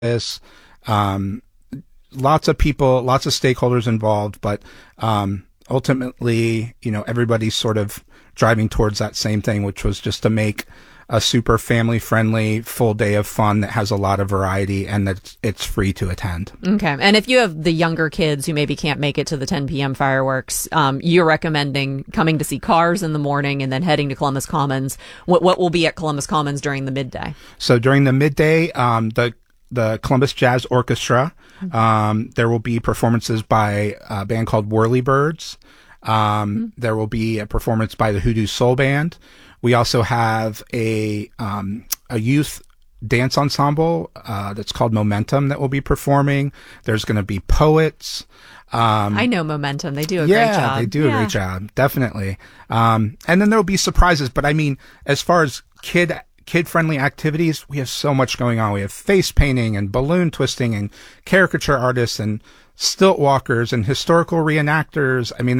this. Um, Lots of people, lots of stakeholders involved, but ultimately, everybody's sort of driving towards that same thing, which was just to make a super family-friendly full day of fun that has a lot of variety and that it's free to attend. Okay. And if you have the younger kids who maybe can't make it to the 10 p.m. fireworks, you're recommending coming to see Cars in the morning and then heading to Columbus Commons. What will be at Columbus Commons during the midday? So during the midday, the Columbus Jazz Orchestra, there will be performances by a band called Whirlybirds. There will be a performance by the Hoodoo Soul Band. We also have a youth dance ensemble that's called Momentum that will be performing. There's going to be poets. I know Momentum. They do a great job. Yeah, they do a great job. Definitely. And then there'll be surprises. But I mean, as far as kid-friendly activities, we have so much going on. We have face painting and balloon twisting and caricature artists and stilt walkers and historical reenactors. I mean,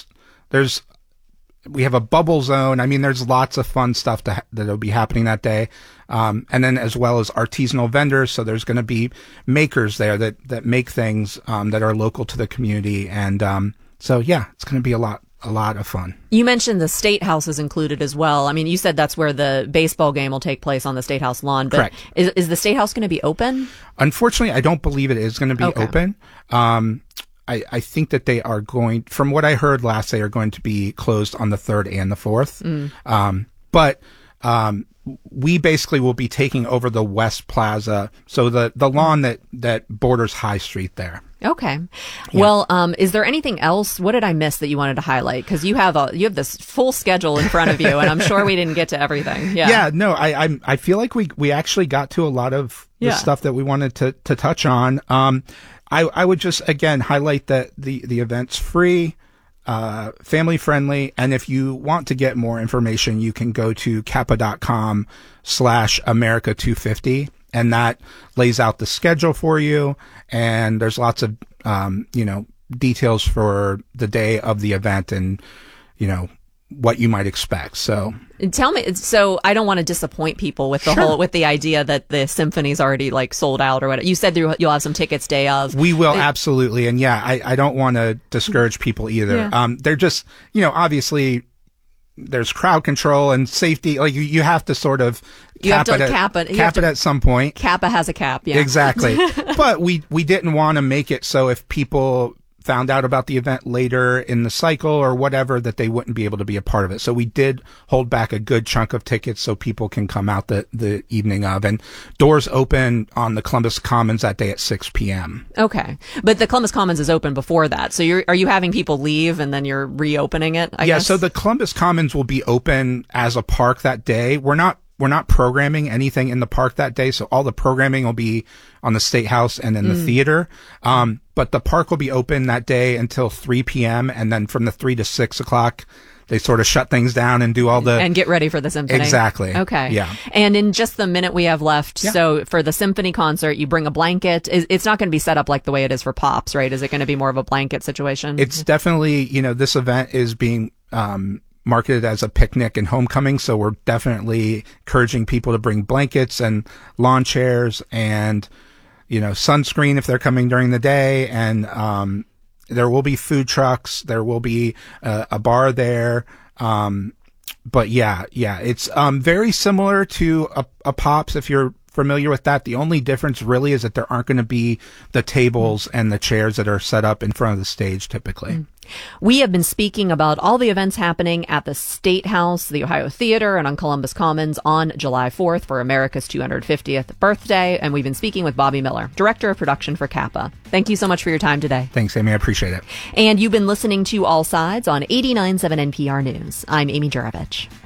we have a bubble zone. I mean, there's lots of fun stuff that'll be happening that day. And then as well as artisanal vendors. So there's going to be makers there that make things, that are local to the community. And, so yeah, it's going to be a lot of fun. You mentioned the State House is included as well. I mean, you said that's where the baseball game will take place on the State House lawn. But correct. Is the State House going to be open? Unfortunately, I don't believe it is going to be open. I think that they are going, from what I heard last, they are going to be closed on the 3rd and the 4th. But we basically will be taking over the West Plaza, so the lawn that borders High Street there. Okay. Yeah. Well, is there anything else? What did I miss that you wanted to highlight? Because you have this full schedule in front of you, and I'm sure we didn't get to everything. Yeah. Yeah. No, I feel like we actually got to a lot of the stuff that we wanted to touch on. I would just again highlight that the event's free, family friendly, and if you want to get more information, you can go to kappa.com/America250. And that lays out the schedule for you. And there's lots of, details for the day of the event and, what you might expect. So tell me, so I don't want to disappoint people with the with the idea that the symphony's already like sold out or whatever. You said you'll have some tickets day of. We will, absolutely. And yeah, I don't want to discourage people either. Yeah. They're just, obviously there's crowd control and safety. Like you have to sort of cap it at some point. Kappa has a cap. Yeah, exactly. But we didn't want to make it so if people found out about the event later in the cycle or whatever, that they wouldn't be able to be a part of it. So we did hold back a good chunk of tickets so people can come out the evening of, and doors open on the Columbus Commons that day at 6 p.m. Okay. But the Columbus Commons is open before that. So are you having people leave and then you're reopening it? I guess? So the Columbus Commons will be open as a park that day. We're not programming anything in the park that day, so all the programming will be on the State House and in the theater. But the park will be open that day until 3 p.m. and then from the 3 to 6 o'clock, they sort of shut things down and do all and get ready for the symphony. Exactly. Okay. Yeah. And in just the minute we have left, so for the symphony concert, you bring a blanket. It's not going to be set up like the way it is for Pops, right? Is it going to be more of a blanket situation? It's definitely, this event is being marketed as a picnic and homecoming, so we're definitely encouraging people to bring blankets and lawn chairs and sunscreen if they're coming during the day, and there will be food trucks, there will be a bar there, but yeah it's very similar to a Pops if you're familiar with that. The only difference really is that there aren't going to be the tables and the chairs that are set up in front of the stage typically. We have been speaking about all the events happening at the State House, the Ohio Theater, and on Columbus Commons on July 4th for America's 250th birthday. And we've been speaking with Bobby Miller, Director of Production for Kappa. Thank you so much for your time today. Thanks, Amy. I appreciate it. And you've been listening to All Sides on 89.7 NPR News. I'm Amy Juravich.